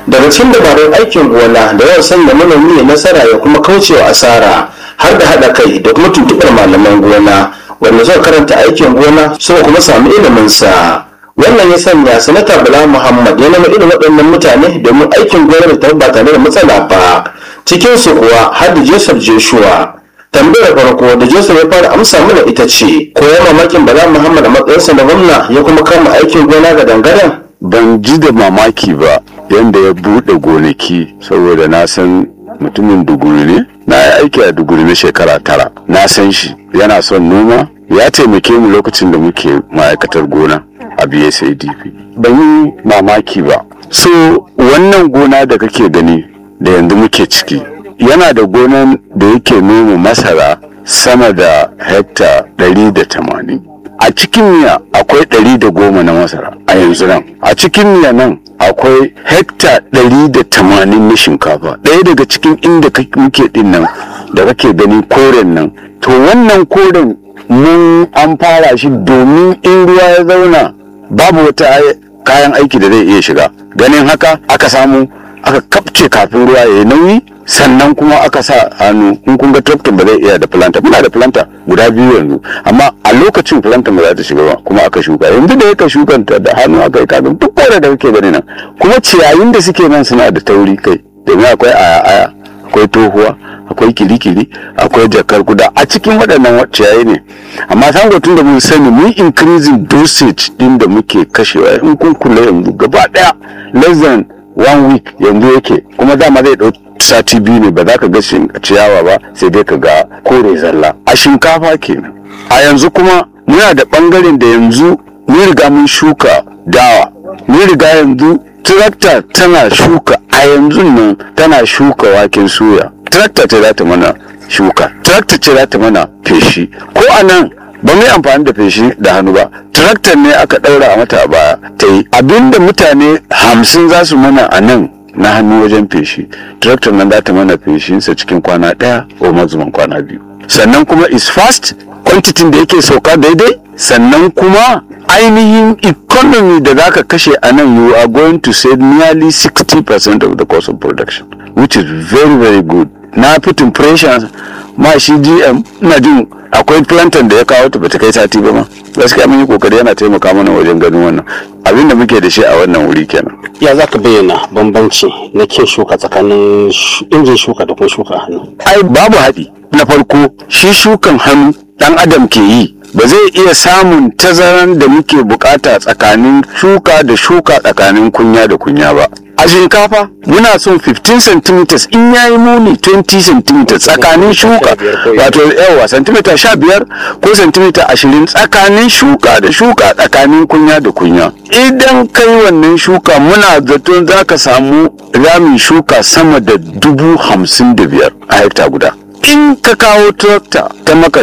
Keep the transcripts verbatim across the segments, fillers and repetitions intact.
daga cikin dabarun aikin gona da yawan sanya manomi ya nasara ya kuma kaucewa asara har da haɗa kai da kuma tuntuɓar malaman gona wanda suka karanta aikin gona suka kuma samu ilimin sa. Wannan ya sanya sanata Bala Muhammad ya nama irin waɗannan mutane domin aikin gona da ba tare da matsala ba, cikin su kuwa har da Joseph Joshua. Tambayar farko da Joseph ya fara amsa mana ita ce, ko ya mamakin Bala Muhammad a matsayinsa na gwamna ya kuma kama aikin gona ga dangaren? Ban ji da mamaki ba yanda ya buɗe gonaki, saboda na san mutumin Duguri ne, na yi aiki a Duguri na shekara tara, na san shi yana son noma, ya taimake mu lokacin da muke ma'aikatar gona a B S A D P. Ban yi mamaki ba. So wannan gona da kake gani da yanzu muke ciki, yana da gonan da yake noma masara sama da hekta ɗari da tamanin. A cikin miya akwai ɗari da goma na masara a yanzu nan. A cikin miya nan akwai hekta ɗari da tamanin na shinkafa. Ɗaya daga cikin inda muke ɗin nan da kake gani koren nan. To wannan koren mun an fara shi domin in ruwa ya zauna babu wata kayan aiki da zai iya shiga. Ganin haka aka samu aka kafce kafin ruwa ya yi nauyi, sannan kuma aka sa hannu. In kun ga tractor ba zai iya da planter, muna da planter guda biyu yanzu, amma a lokacin planter ba za ta shiga ba, kuma aka shuka. Yanzu da yaka shukanta da hannu aka yi kafin duk kore da kake gani nan, kuma ciyayin da suke nan suna da tauri kai, domin akwai aya aya, akwai tohuwa, akwai kirikiri, akwai jakar kuda a cikin waɗannan ciyayi ne. Amma sango tun da mun sani mun increasing dosage din da muke kashewa. In kun kula yanzu gaba daya less than one week yanzu yake, kuma dama zai ɗau sati biyu ne ba za ka ga ciyawa ba, sai dai ka ga kore zalla a shinkafa kenan. A yanzu kuma muna da ɓangaren da yanzu mun riga mun shuka dawa, mun riga yanzu tractor tana shuka, a yanzu nan tana shuka waken soya. Tractor ce za ta mana shuka, tractor ce za ta mana feshi. Ko a nan ba mu yi amfani da feshi da hannu ba, tractor ne aka ɗaura a mata a baya ta yi abinda mutane hamsin za su mana a nan na hannu wajen feshi. Tractor nan za ta mana feshinsa cikin kwana ɗaya ko mazuman kwana biyu. Sannan kuma is fast, quantity da yake sauka daidai, sannan kuma ainihin economy da za ka kashe a nan, you are going to save nearly sixty percent of the cost of production, which is very very good. Na fitin pressure ma shi G M ina jin akwai plantain da ya kawo ta bata kai sati ba ma. Gaskiya mun yi kokari, yana taimaka mana wajen ganin wannan abin da muke da shi a wannan wuri kenan. Ya zaka bayyana bambanci na kin shuka tsakanin injin shuka da kuma shuka hannu? Ai babu haɗi. Na farko shi shukan hannu dan adam ke yi, ba zai iya samun tazaran da muke bukata tsakanin shuka da shuka, tsakanin kunya da kunya ba. A shinkafa muna son fifteen centimeters, in yayi muni twenty centimeters tsakanin shuka, wato yawa centimeter sha biyar ko centimeter ashirin tsakanin shuka da shuka, tsakanin kunya da kunya. Idan kai wannan shuka muna zaton za ka samu ramin shuka sama da dubu hamsin da biyar a hekta guda. In ka kawo tractor ta maka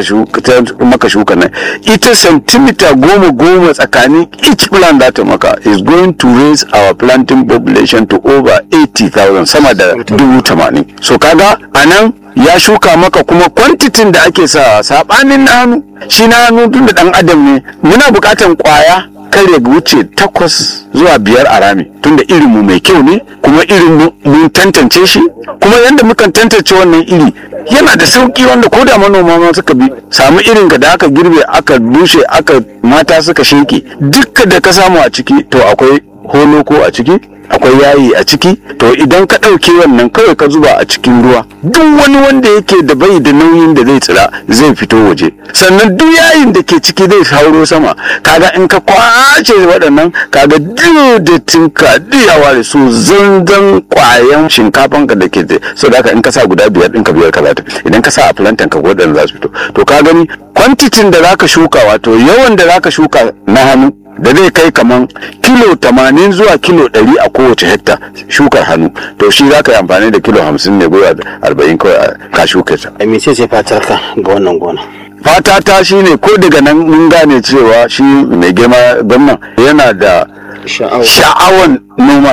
shuka nan, ita centimeter goma goma tsakanin each plant that ta maka is going to raise our planting population to over eighty thousand, sama da dubu tamanin. So kaga anan ya shuka maka kuma quantity da ake sa sabanin na hannu. Shi na hannu tun da dan adam ne, muna bukatan kwaya kare wuce takwas zuwa biyar a rami, tunda irin mu mai kyau ne, kuma irin mun tantance shi, kuma yanda mukan tantance wannan iri yana da sauki, wanda ko da manoma ma suka bi samu irin ka da aka girbe aka bushe aka mata suka sheke, dukka da ka samu a ciki to akwai holoko a ciki, akwai yayi a ciki. To idan ka ɗauke wannan kawai ka zuba a cikin ruwa, duk wani wanda yake da bai da nauyin da zai tsira zai fito waje, sannan duk yayin da ke ciki zai hauro sama. Kaga in ka kwace waɗannan, kaga duk da tinka diyawa da su zanzan kwayan shinkafan ka da ke da, so da in ka sa guda biyar ɗin ka biyar ka za ta fito, idan ka sa a plantain ka waɗanda za su fito. To ka gani kwantitin da zaka shuka, wato yawan da zaka shuka na hannu da zai kai kaman kilo tamanin zuwa kilo ɗari a kowace hekta shukar hannu, to shi za ka yi amfani da kilo hamsin ne zuwa arba'in kawai ka shuka ta. A mece ce fatar ka ga wannan gona? Fata ta shi ne, ko daga nan mun gane cewa shi mai girma gwamna yana da sha'awan nomar,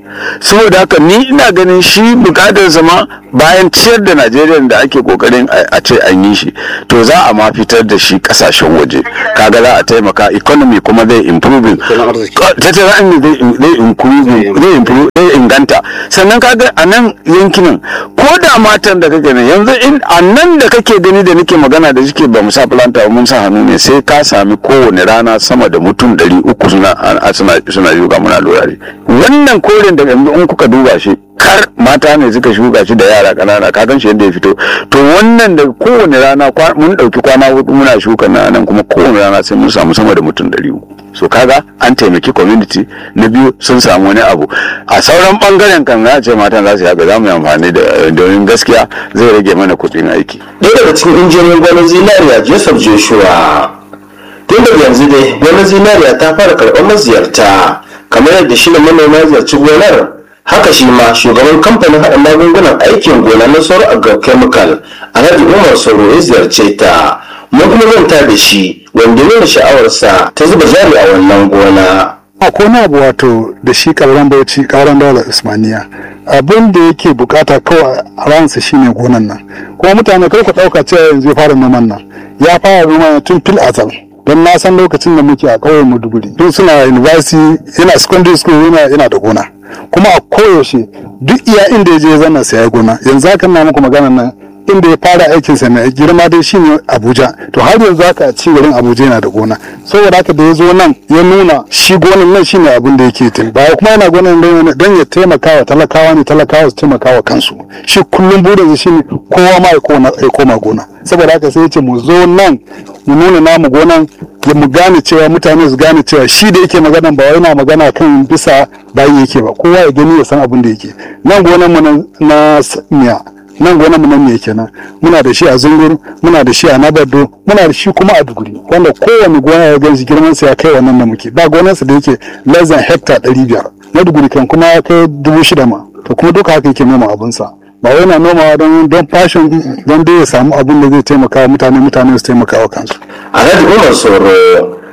saboda haka ni ina ganin shi bukatar zama bayan ciyar da Najeriya da ake kokarin a ce an yi shi, to za a ma fitar da shi kasashen waje, kaga za a taimaka economy kuma zai improving, tattalin zai improve zai inganta. Sannan kaga a nan yankinan ko da matan da kake nan yanzu in a nan da kake gani da nake magana da shike ba mu sa planta ba mun sa hannu ne, sai ka sami kowane rana sama da mutum ɗari uku suna suna suna shuka muna lura. Wannan koren da yanzu in kuka duba shi kar mata ne suka shuka shi da yara kanana, ka gan shi yadda ya fito. To wannan da kowane rana mun dauki kwana hudu muna shuka nan kuma kowane rana sai mun samu sama da mutum ɗari uku. So kaga an taimaki community. Na biyu sun samu wani abu a sauran bangaren kan za a ce matan za su yi haka, za mu yi amfani da domin gaskiya zai rage mana kuɗin aiki. Ɗaya daga cikin injiniyan gwanin zinariya Joseph Joshua, tun da yanzu dai gwanin zinariya ta fara karɓar maziyarta kamar yadda shi da manoma ziyarci gonar. Haka shi ma shugaban kamfanin haɗa magungunan aikin gona na Soro Agrochemical Alhaji Umar Soro ya ziyarce ta. Mun kuma zanta da shi wanda nuna sha'awarsa ta zuba jari a wannan gona. A kona abu wato da shi ƙauren Bauchi ƙauren Daular Usmaniya, abin da yake bukata kawai a ransa shine gonan nan, kuma mutane kai ku ɗauka cewa yanzu ya fara noman nan, ya fara noman tun fil azal. Don na san lokacin da muke a ƙauyen Maiduguri tun suna university yana secondary school yana yana da gona, kuma a koyaushe duk iya inda ya je zanna sai ya gona. Yanzu haka na muku magana nan inda ya fara aikin sa na girma dai shine Abuja, to har yanzu haka a ci garin Abuja yana da gona. Saboda haka da ya zo nan ya nuna shi gonan nan shine abin da yake tun ba kuma yana gonan don ya taimaka wa talakawa ne, talakawa su taimaka wa kansu. Shi kullum burinsa shine kowa ma ya koma gona. Saboda haka sai ya ce mu zo nan mu nuna namu gonan, ya mu gane cewa mutane su gane cewa shi da yake magana ba yana magana kan bisa bayi yake ba, kowa ya gani ya san abin da yake. Nan gonan mu na miya, nan gonan mu nan me kenan, muna da shi a Zungur, muna da shi a Nabado, muna da shi kuma a Duguri, wanda kowane gona ya ganshi girman sa ya kai wannan da muke. Ba gonan sa da yake less than hectare ɗari biyar, na Duguri kan kuma ya kai dubu shida ma. To kuma duka haka yake noma abin sa. Ba wai na noma don don fashion don dai ya samu abin da zai taimaka wa mutane mutane su taimaka wa kansu. Alhaji Umar Soro